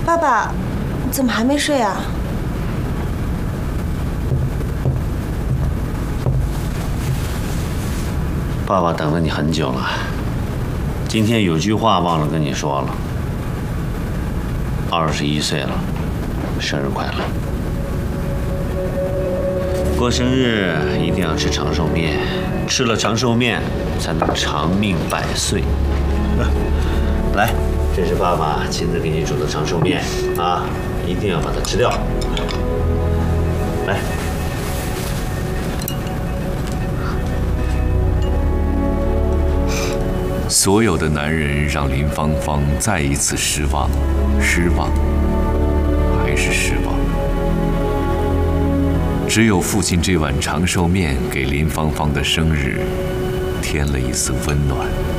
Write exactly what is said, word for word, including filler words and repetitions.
爸爸，怎么还没睡啊？ 爸爸等了你很久了。今天有句话忘了跟你说了。二十一岁了，生日快乐！过生日一定要吃长寿面，吃了长寿面才能长命百岁。来，这是爸爸亲自给你煮的长寿面啊，一定要把它吃掉。来。 所有的男人让林芳芳再一次失望，失望，还是失望。只有父亲这碗长寿面给林芳芳的生日添了一丝温暖。